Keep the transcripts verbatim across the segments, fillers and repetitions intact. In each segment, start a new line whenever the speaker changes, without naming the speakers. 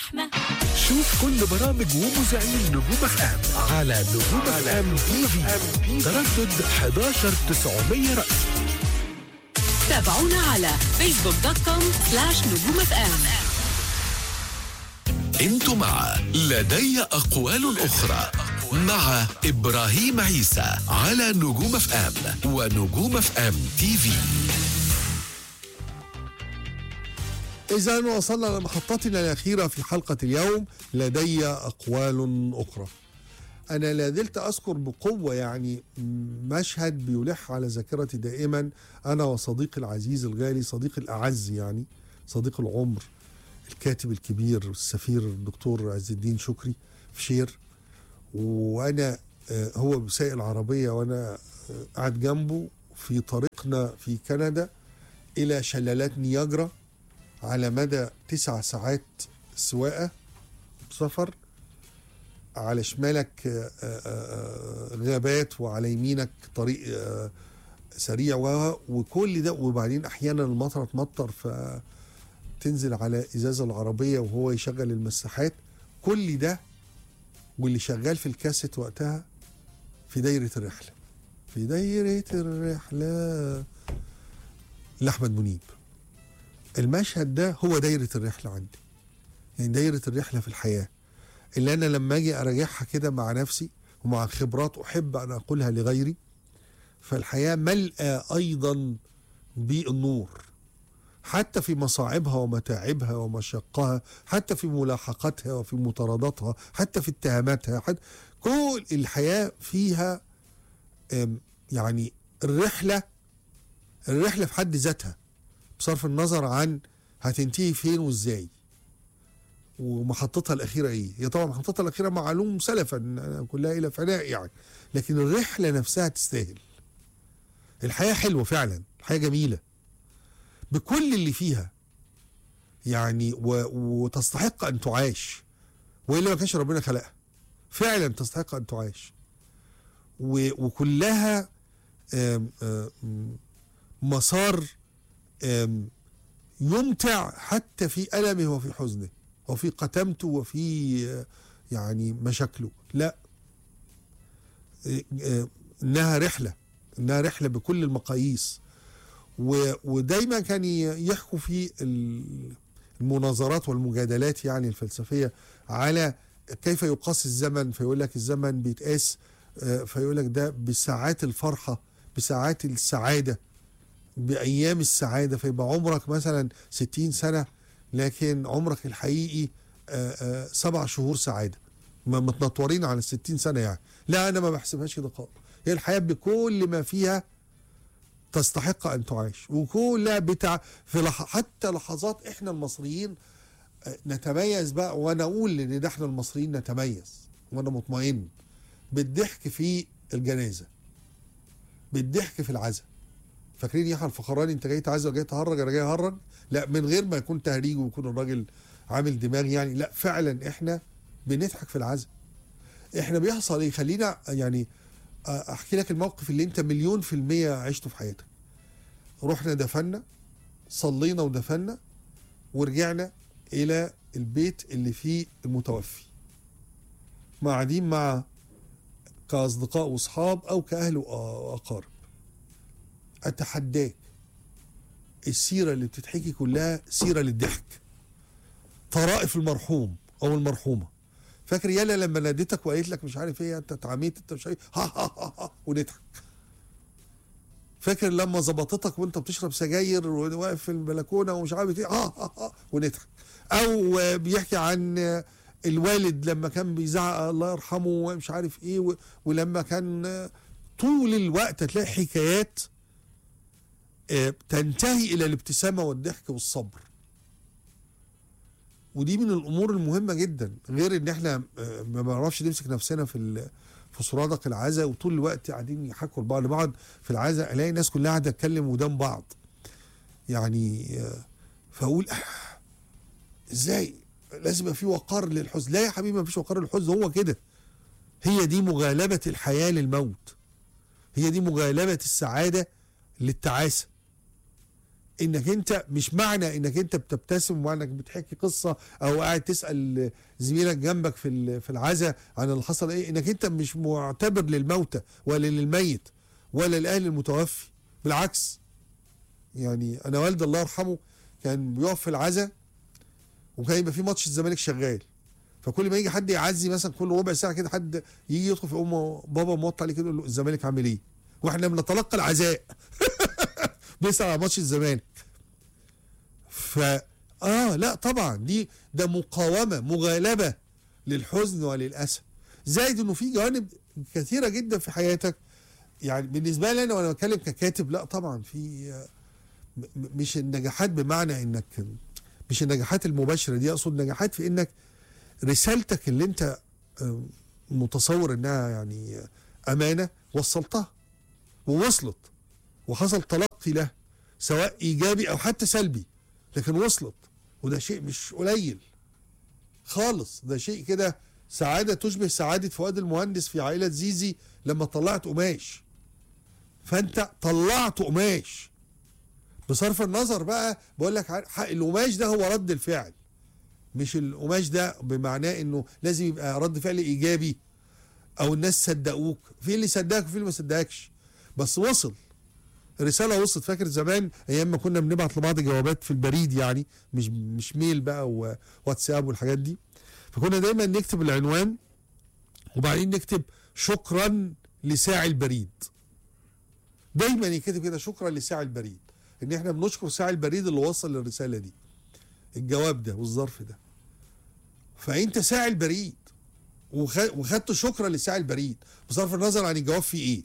الرحمة.
شوف كل برامج ومذيعين نجوم اف ام على نجوم اف ام تي في، تردد حداشر تسعمية رأس.
تابعونا على فيسبوك دوت كوم سلاش نجوم اف ام.
انتم مع لدي أقوال أخرى مع إبراهيم عيسى على نجوم اف ام ونجوم اف ام تي في.
إذا وصلنا لمحطتنا الأخيرة في حلقة اليوم، لدي أقوال أخرى. أنا لا زلت أذكر بقوة يعني مشهد بيلح على ذاكرتي دائما، أنا وصديقي العزيز الغالي، صديقي الأعز يعني، صديق العمر، الكاتب الكبير السفير الدكتور عز الدين شكري فشير. وأنا هو بسايق العربية وأنا قاعد جنبه في طريقنا في كندا إلى شلالات نياجرا على مدى تسع ساعات سواقة سفر. على شمالك غابات وعلى يمينك طريق سريع وكل ده، وبعدين أحيانا المطر تمطر فتنزل على إزاز العربية وهو يشغل المساحات. كل ده واللي شغال في الكاسيت وقتها في دايرة الرحلة، في دايرة الرحلة لأحمد منيب. المشهد ده هو دايرة الرحلة عندي، يعني دايرة الرحلة في الحياة اللي أنا لما أجي أراجعها كده مع نفسي ومع خبرات أحب أن أقولها لغيري، فالحياة ملأى أيضا بالنور، حتى في مصاعبها ومتاعبها ومشقها، حتى في ملاحقتها وفي مطارداتها، حتى في اتهاماتها، حتى كل الحياة فيها يعني الرحلة الرحلة في حد ذاتها، بصرف النظر عن هتنتهي فين وازاي ومحطتها الأخيرة ايه. هي طبعا محطتها الأخيرة معلوم سلفا كلها إلى فناء يعني، لكن الرحلة نفسها تستاهل. الحياة حلوة فعلا، الحياة جميلة بكل اللي فيها يعني، وتستحق أن تعاش، وإلا ما كانش ربنا خلقها. فعلا تستحق أن تعاش، وكلها آم آم مسار يمتع حتى في ألمه وفي حزنه وفي قتمته وفي يعني مشاكله. لا، إنها رحلة، إنها رحلة بكل المقاييس. ودايما كان يحكوا في المناظرات والمجادلات يعني الفلسفية على كيف يقاس الزمن، فيقول لك الزمن بيتقاس، فيقول لك ده بساعات الفرحة، بساعات السعادة، بأيام السعادة. فيبقى عمرك مثلا ستين سنة لكن عمرك الحقيقي آآ آآ سبع شهور سعادة، متنطورين على الستين سنة يعني. لا، أنا ما بحسبهاش كده خالص. هي الحياة بكل ما فيها تستحق أن تعيش، وكلها بتاع في لح... حتى لحظات إحنا المصريين نتميز بقى، وأنا أقول إن ده إحنا المصريين نتميز وأنا مطمئن بالضحك في الجنازة، بالضحك في العزاء. فاكرين يحيى الفخراني انت جاي تعزى وجاي تهرج؟ انا جاي اهرج، لا من غير ما يكون تهريج ويكون الراجل عامل دماغ يعني، لا فعلا احنا بنضحك في العزاء. احنا بيحصل ايه؟ خلينا يعني احكي لك الموقف اللي انت مليون في المية عشته في حياتك. رحنا دفنا، صلينا ودفنا ورجعنا الى البيت اللي فيه المتوفي، قاعدين مع كاصدقاء واصحاب او كاهل واقارب. اتحداك السيره اللي بتتحكي كلها سيره للضحك، طرائف المرحوم او المرحومه. فاكر يالا لما ناديتك وقالت لك مش عارف ايه، انت اتعميت، انت مش عارف ها ها ها ها ونضحك. فاكر لما ظبطتك وانت بتشرب سجاير وواقف في البلكونه ومش عارف ايه ها ها ها ونضحك. او بيحكي عن الوالد لما كان بيزعق الله يرحمه ومش عارف ايه، ولما كان طول الوقت تلاقي حكايات تنتهي الى الابتسامه والضحك والصبر. ودي من الامور المهمه جدا، غير ان احنا ما بنعرفش نمسك نفسنا في في سرادق العزاء وطول الوقت قاعدين يحكوا لبعض بعض في العزاء. الاقي الناس كلها قاعده تتكلم قدام بعض يعني، فاقول ازاي لازم يبقى في وقار للحزن؟ لا يا حبيبي، ما فيش وقار للحزن، هو كده. هي دي مغالبه الحياه للموت، هي دي مغالبه السعاده للتعاسه. انك انت مش معنى انك انت بتبتسم وانك بتحكي قصه او قاعد تسال زميلك جنبك في في العزاء عن اللي حصل ايه انك انت مش معتبر للموتى ولا للميت ولا لاهل المتوفي. بالعكس، يعني انا والدي الله يرحمه كان بيقف في العزاء وكان يبقى في ماتش الزمالك شغال، فكل ما يجي حد يعزي مثلا كل ربع ساعه كده حد يجي يدخل في امه بابا موطي عليه كده يقول له الزمالك عامل ايه؟ واحنا بنتلقى العزاء بيسأل على ماتش الزمالك. ف اه لا طبعا دي ده مقاومه مغالبه للحزن وللاسى، زائد انه في جوانب كثيره جدا في حياتك. يعني بالنسبه لي انا وانا بتكلم ككاتب، لا طبعا في مش النجاحات بمعنى انك مش النجاحات المباشره دي، اقصد نجاحات في انك رسالتك اللي انت متصور انها يعني امانه وصلتها ووصلت وحصل تلقي له سواء ايجابي او حتى سلبي، لكن وصلت، وده شيء مش قليل خالص. ده شيء كده سعاده تشبه سعاده فؤاد المهندس في عائله زيزي لما طلعت قماش. فانت طلعت قماش بصرف النظر بقى، بقول لك القماش ده هو رد الفعل، مش القماش ده بمعناه انه لازم يبقى رد فعل ايجابي او الناس صدقوك. في اللي صدقك وفي اللي ما صدقكش، بس وصل، الرساله وصلت. فاكر زمان ايام ما كنا بنبعت لبعض جوابات في البريد، يعني مش مش ميل بقى وواتساب والحاجات دي، فكنا دايما نكتب العنوان وبعدين نكتب شكرا لساعي البريد. دايما يكتب كده شكرا لساعي البريد، ان احنا بنشكر ساعي البريد اللي وصل للرساله دي، الجواب ده والظرف ده. فانت ساعي البريد وخدت شكرا لساعي البريد بصرف النظر عن الجواب فيه ايه.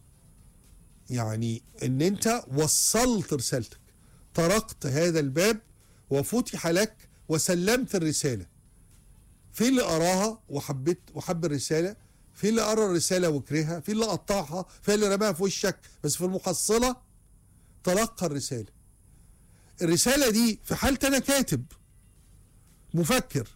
يعني ان انت وصلت رسالتك، طرقت هذا الباب وفتح لك وسلمت الرساله. في اللي قراها وحبيت وحب الرساله، في اللي قرا الرساله وكرهها، في اللي قطعها، في اللي رماها في وشك، بس في المحصله تلقى الرساله. الرساله دي في حالتي انا كاتب مفكر،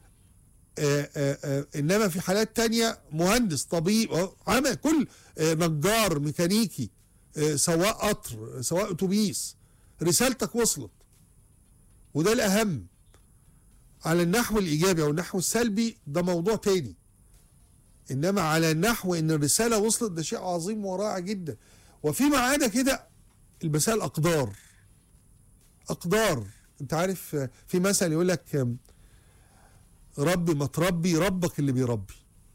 آآ آآ انما في حالات تانية مهندس طبيب عمل كل نجار ميكانيكي سواق قطر سواق اتوبيس، رسالتك وصلت. وده الاهم. على النحو الايجابي او النحو السلبي ده موضوع تاني، انما على النحو ان الرساله وصلت ده شيء عظيم ورائع جدا. وفيما عدا كده المسائل اقدار اقدار. انت عارف في مثل يقول لك ربي ما تربي ربك اللي بيربي.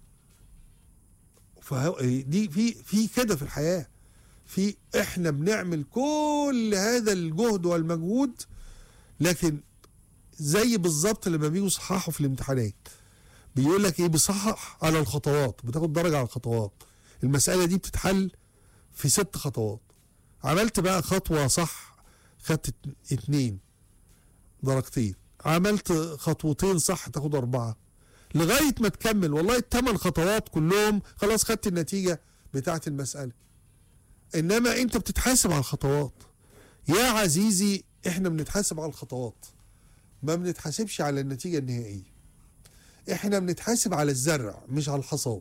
فدي في في كده في الحياه، في احنا بنعمل كل هذا الجهد والمجهود، لكن زي بالظبط لما بيجوا يصححوا في الامتحانات بيقول لك ايه، بيصحح على الخطوات، بتاخد درجه على الخطوات. المساله دي بتتحل في ست خطوات، عملت بقى خطوه صح خدت اتنين درجتين، عملت خطوتين صح تاخد اربعه، لغايه ما تكمل والله الثمان خطوات كلهم خلاص خدت النتيجه بتاعه المساله. انما انت بتتحاسب على الخطوات يا عزيزي، احنا بنتحاسب على الخطوات، ما بنتحاسبش على النتيجه النهائيه. احنا بنتحاسب على الزرع مش على الحصاد.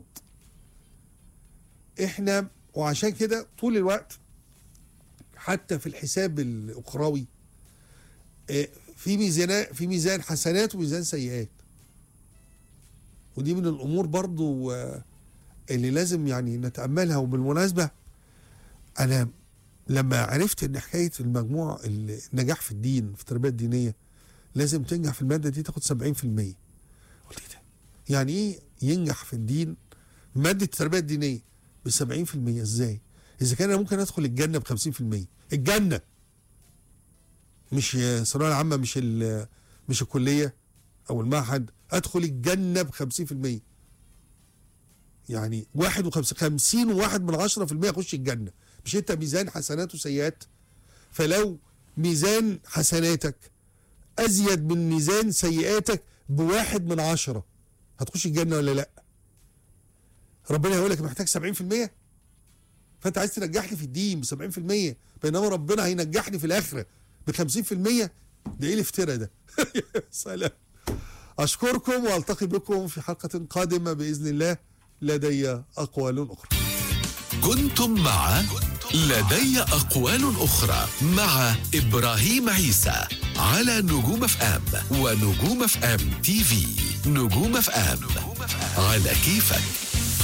احنا وعشان كده طول الوقت حتى في الحساب الاخروي في ميزان في ميزان حسنات وميزان سيئات. ودي من الامور برضو اللي لازم يعني نتاملها. وبالمناسبه انا لما عرفت ان حكايه المجموع النجاح في الدين في التربيه الدينيه لازم تنجح في الماده دي تاخد سبعين في المية، قلت ايه ده؟ يعني ايه ينجح في الدين ماده التربيه الدينيه ب سبعين في المية؟ ازاي؟ اذا كان انا ممكن ادخل الجنه ب خمسين في المية، الجنه مش الثانويه العامه، مش مش الكليه او المعهد، ادخل الجنه ب خمسين في المية. يعني واحد وخمسين خمسين وواحد من عشرة في المية اخش الجنه. مش انت ميزان حسنات وسيئات؟ فلو ميزان حسناتك ازيد من ميزان سيئاتك بواحد من عشرة هتخش الجنه ولا لا؟ ربنا هيقول لك محتاج سبعين في المية، فانت عايز تنجحني في الدين ب سبعين في المية بينما ربنا هينجحني في الاخره ب خمسين في المية. ده ايه الافتراء ده؟ سلام. اشكركم والتقي بكم في حلقه قادمه باذن الله. لدي اقوال اخرى.
كنتم مع لدي أقوال أخرى مع إبراهيم عيسى على نجوم اف ام ونجوم اف ام تي في. نجوم اف ام على كيفك.